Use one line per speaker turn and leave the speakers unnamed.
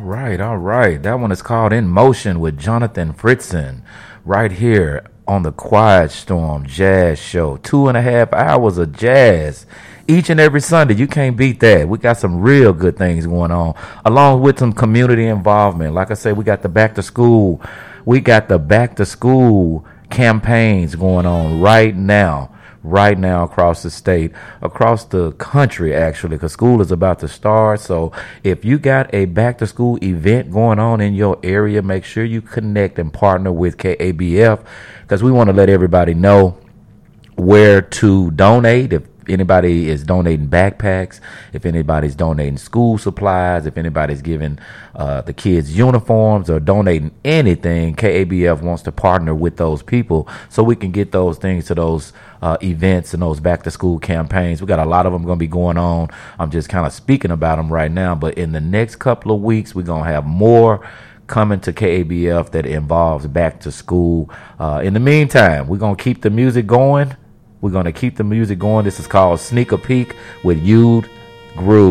All right. That one is called In Motion with Jonathan Fritzen right here on the Quiet Storm Jazz Show. 2.5 hours of jazz each and every Sunday. You can't beat that. We got some real good things going on, along with some community involvement. Like I said, we got the back to school. We got the back to school campaigns going on right now across the state, across the country, actually, because school is about to start. So if you got a back to school event going on in your area, make sure you connect and partner with KABF, because we want to let everybody know where to donate. If anybody is donating backpacks, if anybody's donating school supplies, if anybody's giving the kids uniforms or donating anything, KABF wants to partner with those people so we can get those things to those events and those back to school campaigns. We got a lot of them going to be going on. I'm just kind of speaking about them right now, but in the next couple of weeks, we're going to have more coming to KABF that involves back to school. In the meantime, we're going to keep the music going. This is called Sneak a Peek with You'd Groove.